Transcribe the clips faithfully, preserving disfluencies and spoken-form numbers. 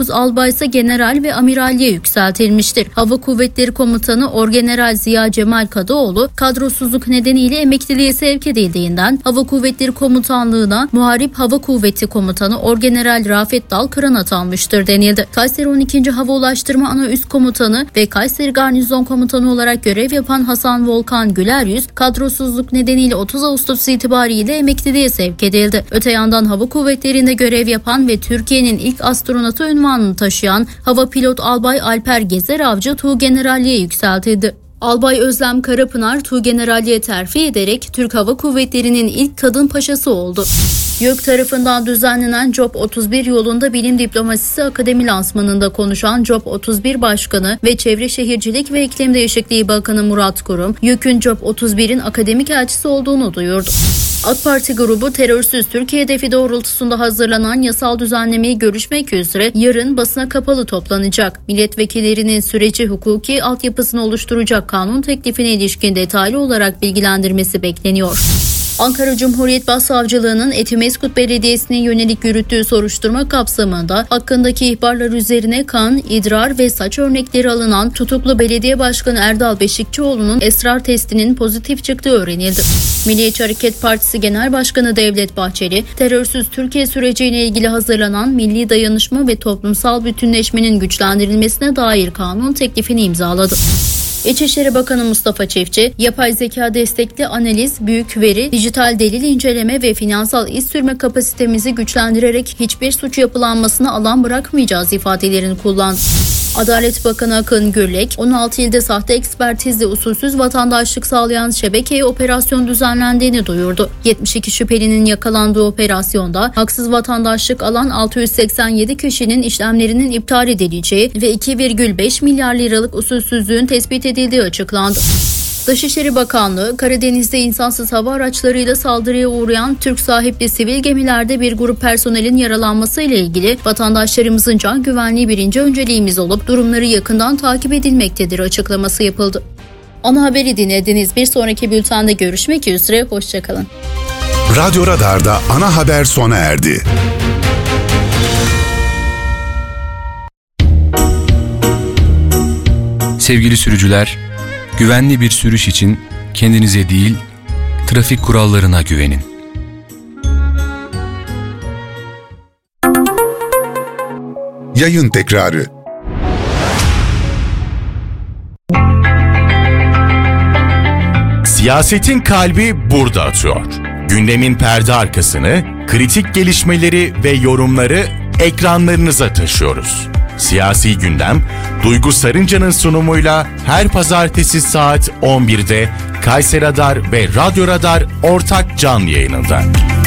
dokuz albay ise general ve amiralliğe yükseltilmiştir. Hava Kuvvetleri Komutanı Orgeneral Ziya Cemal Kadıoğlu kadrosuzluk nedeniyle emekliliğe sevk edildiğinden Hava Kuvvetleri Komutanlığı'na Muharip Hava Kuvveti Komutanı Orgeneral Rafet Dalkıran atanmıştır denildi. Kayseri on ikinci Hava Ulaştırma Ana Üst Komutanı ve Kayseri Garnizon Komutanı olarak görev yapan Hasan Volkan Güleryüz kadrosuzluk nedeniyle otuz Ağustos itibariyle emekliliğe sevk edildi. Öte yandan Hava Kuvvetleri'nde görev yapan ve Türkiye'nin ilk astronotu unvanını taşıyan Hava Pilot Albay Alper Gezer Avcı Tuğgeneralliğe yükseltildi. Albay Özlem Karapınar Tuğgeneralliğe terfi ederek Türk Hava Kuvvetleri'nin ilk kadın paşası oldu. YÖK tarafından düzenlenen Job otuz bir yolunda bilim diplomasisi akademi lansmanında konuşan Job otuz bir Başkanı ve Çevre Şehircilik ve İklim Değişikliği Bakanı Murat Kurum, YÖK'ün Job otuz birin akademik elçisi olduğunu duyurdu. AK Parti grubu terörsüz Türkiye hedefi doğrultusunda hazırlanan yasal düzenlemeyi görüşmek üzere yarın basına kapalı toplanacak. Milletvekillerinin süreci hukuki altyapısını oluşturacak kanun teklifine ilişkin detaylı olarak bilgilendirmesi bekleniyor. Ankara Cumhuriyet Başsavcılığı'nın Etimeskut Belediyesi'ne yönelik yürüttüğü soruşturma kapsamında hakkındaki ihbarlar üzerine kan, idrar ve saç örnekleri alınan tutuklu Belediye Başkanı Erdal Beşikçioğlu'nun esrar testinin pozitif çıktığı öğrenildi. Milliyetçi Hareket Partisi Genel Başkanı Devlet Bahçeli, terörsüz Türkiye süreciyle ilgili hazırlanan milli dayanışma ve toplumsal bütünleşmenin güçlendirilmesine dair kanun teklifini imzaladı. İçişleri Bakanı Mustafa Çiftçi, yapay zeka destekli analiz, büyük veri, dijital delil inceleme ve finansal iz sürme kapasitemizi güçlendirerek hiçbir suç yapılanmasına alan bırakmayacağız ifadelerini kullandı. Adalet Bakanı Akın Gürlek, on altı ilde sahte ekspertizle usulsüz vatandaşlık sağlayan şebekeye operasyon düzenlendiğini duyurdu. yetmiş iki şüphelinin yakalandığı operasyonda haksız vatandaşlık alan altı yüz seksen yedi kişinin işlemlerinin iptal edileceği ve iki virgül beş milyar liralık usulsüzlüğün tespit edildiği açıklandı. Dışişleri Bakanlığı, Karadeniz'de insansız hava araçlarıyla saldırıya uğrayan Türk sahipli sivil gemilerde bir grup personelin yaralanması ile ilgili vatandaşlarımızın can güvenliği birinci önceliğimiz olup durumları yakından takip edilmektedir açıklaması yapıldı. Ana haberi dinlediniz. Bir sonraki bültende görüşmek üzere. Hoşçakalın. Radyo Radar'da ana haber sona erdi. Sevgili sürücüler, güvenli bir sürüş için kendinize değil, trafik kurallarına güvenin. Yayın tekrarı. Siyasetin kalbi burada atıyor. Gündemin perde arkasını, kritik gelişmeleri ve yorumları ekranlarınıza taşıyoruz. Siyasi Gündem, Duygu Sarınca'nın sunumuyla her pazartesi saat on birde Kayseri Radar ve Radyo Radar ortak canlı yayınında.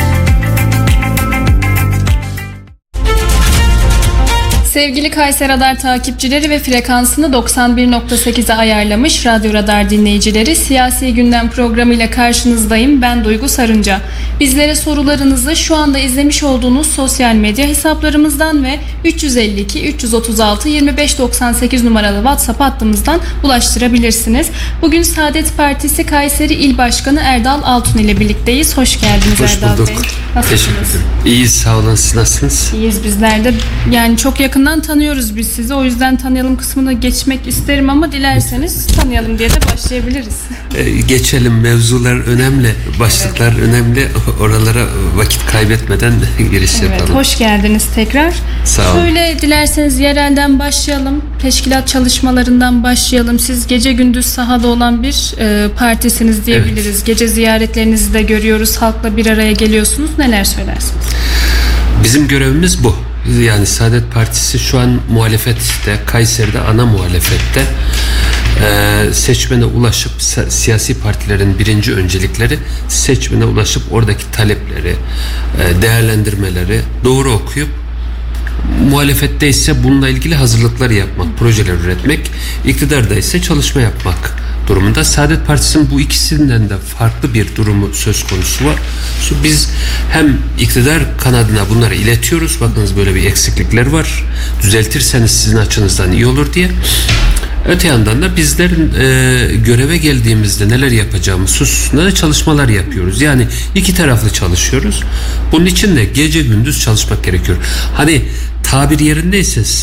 Sevgili Kayseri Radar takipçileri ve frekansını doksan bir nokta sekize ayarlamış Radyo Radar dinleyicileri, Siyasi Gündem programıyla karşınızdayım. Ben Duygu Sarınca. Bizlere sorularınızı şu anda izlemiş olduğunuz sosyal medya hesaplarımızdan ve üç yüz elli iki üç yüz otuz altı yirmi beş doksan sekiz numaralı WhatsApp hattımızdan ulaştırabilirsiniz. Bugün Saadet Partisi Kayseri İl Başkanı Erdal Altun ile birlikteyiz. Hoş geldiniz. Hoş Erdal bulduk. Bey. Nasılsınız? Teşekkür ederim. İyiyiz, sağ olun. Siz nasılsınız? İyiyiz bizler de. Yani çok yakından tanıyoruz biz sizi. O yüzden tanıyalım kısmına geçmek isterim ama dilerseniz tanıyalım diye de başlayabiliriz. Ee, geçelim. Mevzular önemli. Başlıklar evet. önemli. Oralara vakit kaybetmeden giriş evet, yapalım. Hoş geldiniz tekrar. Sağ olun. Şöyle dilerseniz yerelden başlayalım. Teşkilat çalışmalarından başlayalım. Siz gece gündüz sahada olan bir e, partisiniz diyebiliriz. Evet. Gece ziyaretlerinizi de görüyoruz. Halkla bir araya geliyorsunuz. Neler söylersiniz? Bizim görevimiz bu. Yani Saadet Partisi şu an muhalefette, Kayseri'de ana muhalefette. Ee, seçmene ulaşıp siyasi partilerin birinci öncelikleri seçmene ulaşıp oradaki talepleri, e, değerlendirmeleri doğru okuyup, muhalefette ise bununla ilgili hazırlıklar yapmak, projeler üretmek, iktidarda ise çalışma yapmak durumunda. Saadet Partisi'nin bu ikisinden de farklı bir durumu söz konusu var. Biz hem iktidar kanadına bunları iletiyoruz. Bakınız böyle bir eksiklikler var. Düzeltirseniz sizin açınızdan iyi olur diye. Öte yandan da bizlerin e, göreve geldiğimizde neler yapacağımız hususunda da çalışmalar yapıyoruz. Yani iki taraflı çalışıyoruz. Bunun için de gece gündüz çalışmak gerekiyor. Hani tabir yerindeyse